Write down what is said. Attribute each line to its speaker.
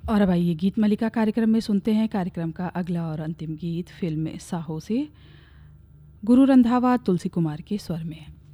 Speaker 1: और अब आइए गीत मलिका कार्यक्रम में सुनते हैं कार्यक्रम का अगला और अंतिम गीत फिल्म साहो से गुरु रंधावा तुलसी कुमार के स्वर में।